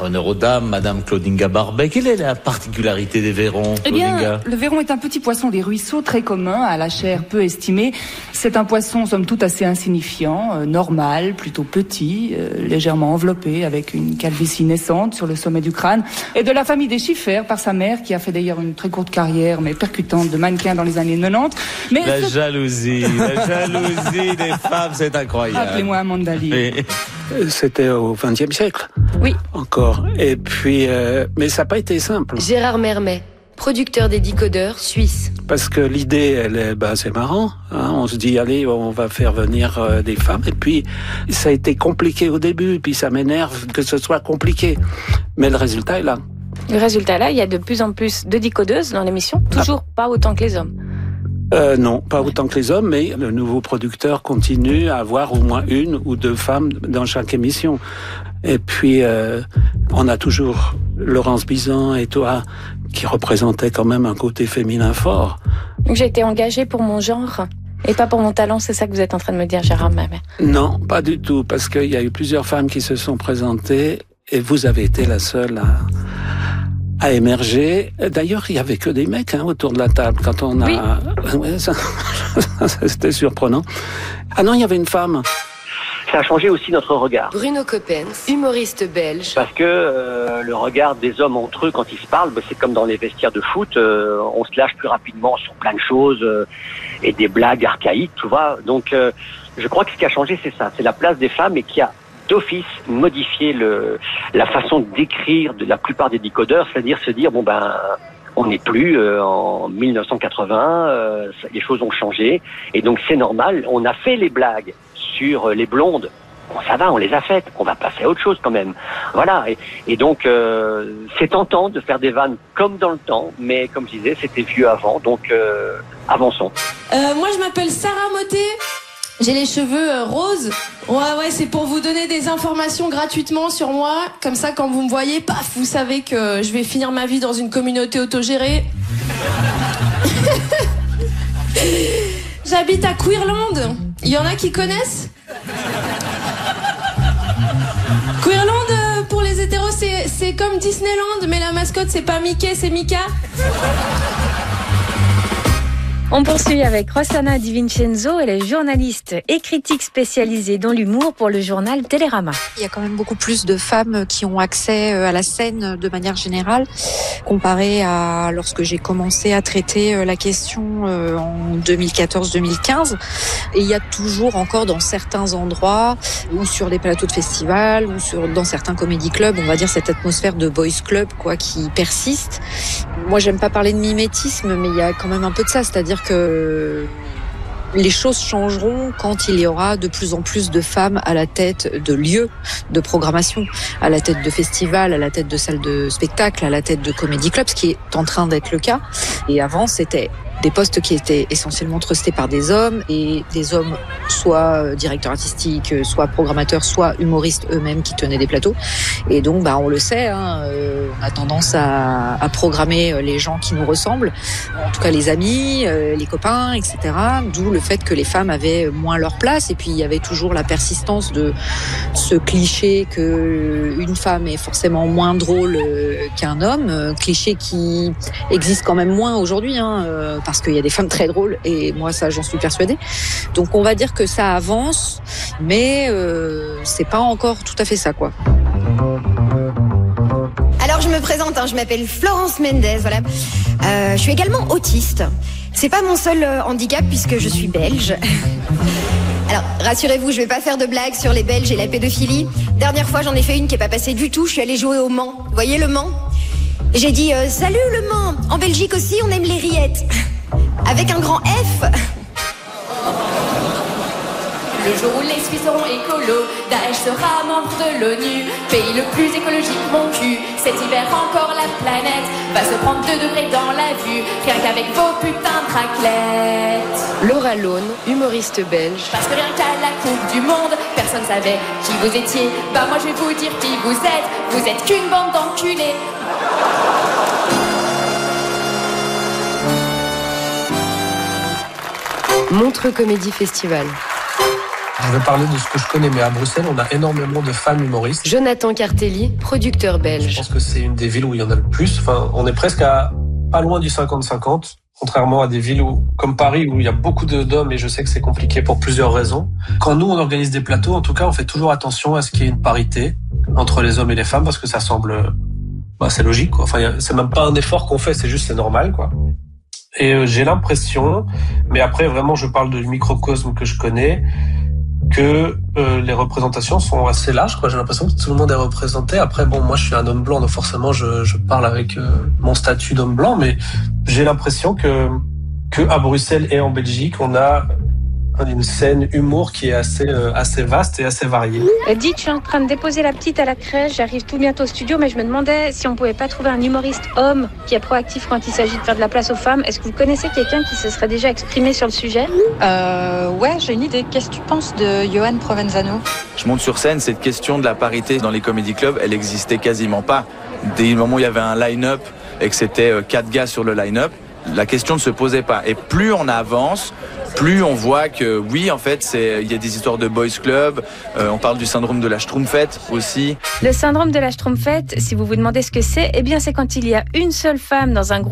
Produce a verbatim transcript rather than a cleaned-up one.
honneur aux dames, Madame Claudinga Barbet. Quelle est la particularité des vairons, Eh bien, Claudinga ? le vairon est un petit poisson des ruisseaux très commun, à la chair peu estimée. C'est un poisson, somme toute, assez insignifiant, euh, normal, plutôt petit, euh, légèrement enveloppé, avec une calvitie naissante sur le sommet du crâne, et de la famille des chiffères par sa mère, qui a fait d'ailleurs une très courte carrière, mais percutante, de mannequin dans les années quatre-vingt-dix. Mais La ce... jalousie, la jalousie des femmes, c'est incroyable. Appelez-moi Amanda Lee. Et... C'était au vingtième siècle. Oui. Encore. Et puis, euh, mais ça n'a pas été simple. Gérard Mermet, producteur des décodeurs suisse. Parce que l'idée, elle est, bah, c'est marrant. Hein, on se dit, allez, on va faire venir euh, des femmes. Et puis, ça a été compliqué au début. Et puis, ça m'énerve que ce soit compliqué. Mais le résultat est là. Le résultat là, il y a de plus en plus de décodeuses dans l'émission. Toujours ah. pas autant que les hommes. Euh, non, pas autant que les hommes, mais le nouveau producteur continue à avoir au moins une ou deux femmes dans chaque émission. Et puis, euh, on a toujours Laurence Bizan et toi, qui représentaient quand même un côté féminin fort. Donc j'ai été engagée pour mon genre et pas pour mon talent, c'est ça que vous êtes en train de me dire, Gérard Mermet? Non, pas du tout, parce qu'il y a eu plusieurs femmes qui se sont présentées et vous avez été la seule à... à émerger. D'ailleurs, il y avait que des mecs hein, autour de la table quand on a... Oui. Ouais, ça... C'était surprenant. Ah non, il y avait une femme. Ça a changé aussi notre regard. Bruno Coppens, humoriste belge. Parce que euh, le regard des hommes entre eux quand ils se parlent, bah, c'est comme dans les vestiaires de foot, euh, on se lâche plus rapidement sur plein de choses euh, et des blagues archaïques, tu vois. Donc, euh, je crois que ce qui a changé, c'est ça. C'est la place des femmes et qui a d'office modifier le, la façon d'écrire de la plupart des décodeurs, c'est-à-dire se dire, bon ben, on n'est plus euh, en mille neuf cent quatre-vingts, euh, les choses ont changé, et donc c'est normal, on a fait les blagues sur les blondes, bon ça va, on les a faites, on va passer à autre chose quand même, voilà, et, et donc euh, c'est tentant de faire des vannes comme dans le temps, mais comme je disais, c'était vieux avant, donc euh, avançons. Euh, moi je m'appelle Sarah Motet. J'ai les cheveux euh, roses. Ouais, ouais, c'est pour vous donner des informations gratuitement sur moi. Comme ça, quand vous me voyez, paf, vous savez que je vais finir ma vie dans une communauté autogérée. J'habite à Queerland. Il y en a qui connaissent ? Queerland, euh, pour les hétéros, c'est, c'est comme Disneyland, mais la mascotte, c'est pas Mickey, c'est Mika. On poursuit avec Rossana Di Vincenzo. Elle est journaliste et critique spécialisée dans l'humour pour le journal Télérama. Il y a quand même beaucoup plus de femmes qui ont accès à la scène de manière générale, comparé à lorsque j'ai commencé à traiter la question en deux mille quatorze deux mille quinze. Et il y a toujours encore dans certains endroits, ou sur des plateaux de festivals, ou sur, dans certains comédie clubs, on va dire cette atmosphère de boys club quoi, qui persiste. Moi, j'aime pas parler de mimétisme, mais il y a quand même un peu de ça, c'est-à-dire que les choses changeront quand il y aura de plus en plus de femmes à la tête de lieux de programmation, à la tête de festivals, à la tête de salles de spectacle, à la tête de comédie clubs, ce qui est en train d'être le cas. Et avant, c'était des postes qui étaient essentiellement trustés par des hommes, et des hommes soit directeurs artistiques, soit programmateurs, soit humoristes eux-mêmes qui tenaient des plateaux. Et donc, bah, on le sait, hein, euh, on a tendance à, à programmer les gens qui nous ressemblent, en tout cas les amis, euh, les copains, et cetera. D'où le fait que les femmes avaient moins leur place. Et puis, il y avait toujours la persistance de ce cliché que une femme est forcément moins drôle qu'un homme, cliché qui existe quand même moins aujourd'hui, hein, euh, parce qu'il y a des femmes très drôles, et moi ça j'en suis persuadée. Donc on va dire que ça avance, mais euh, c'est pas encore tout à fait ça quoi. Alors je me présente, hein, je m'appelle Florence Mendez, voilà. Euh, je suis également autiste. C'est pas mon seul euh, handicap puisque je suis belge. Alors rassurez-vous, je vais pas faire de blagues sur les Belges et la pédophilie. Dernière fois j'en ai fait une qui est pas passée du tout, je suis allée jouer au Mans. Vous voyez le Mans ? J'ai dit euh, salut le Mans, en Belgique aussi on aime les rillettes. Avec un grand F. Le jour où les Suisses seront écolos, Daesh sera membre de l'ONU. Pays le plus écologique, mon cul. Cet hiver encore la planète va se prendre deux degrés dans la vue, rien qu'avec vos putains de raclettes. Laura Lone, humoriste belge. Parce que rien qu'à la Coupe du Monde, personne savait qui vous étiez. Bah moi je vais vous dire qui vous êtes. Vous êtes qu'une bande d'enculés. Montreux Comédie Festival. Je vais parler de ce que je connais, mais à Bruxelles, on a énormément de femmes humoristes. Jonathan Cartelli, producteur Je belge. pense que c'est une des villes où il y en a le plus. Enfin, on est presque à pas loin du cinquante cinquante, contrairement à des villes où, comme Paris, où il y a beaucoup de- d'hommes, et je sais que c'est compliqué pour plusieurs raisons. Quand nous, on organise des plateaux, en tout cas, on fait toujours attention à ce qu'il y ait une parité entre les hommes et les femmes, parce que ça semble... Bah, c'est logique, quoi. Enfin, y a- c'est même pas un effort qu'on fait, c'est juste, c'est normal, quoi. Et euh, j'ai l'impression, mais après, vraiment, je parle du microcosme que je connais, que euh, les représentations sont assez larges, quoi. J'ai l'impression que tout le monde est représenté. Après, bon, moi, je suis un homme blanc, donc forcément, je, je parle avec euh, mon statut d'homme blanc, mais j'ai l'impression que, que à Bruxelles et en Belgique, on a une scène humour qui est assez, euh, assez vaste et assez variée. Euh, Dites, je suis en train de déposer la petite à la crèche, j'arrive tout bientôt au studio, mais je me demandais si on pouvait pas trouver un humoriste homme qui est proactif quand il s'agit de faire de la place aux femmes. Est-ce que vous connaissez quelqu'un qui se serait déjà exprimé sur le sujet? Euh, ouais, j'ai une idée. Qu'est-ce que tu penses de Johan Provenzano? Je monte sur scène, cette question de la parité dans les comédie clubs, elle existait quasiment pas. Dès le moment où il y avait un line-up et que c'était euh, quatre gars sur le line-up, la question ne se posait pas. Et plus on avance, plus on voit que oui, en fait, c'est il y a des histoires de boys club. Euh, on parle du syndrome de la Schtroumpfette aussi. Le syndrome de la Schtroumpfette, si vous vous demandez ce que c'est, eh bien c'est quand il y a une seule femme dans un groupe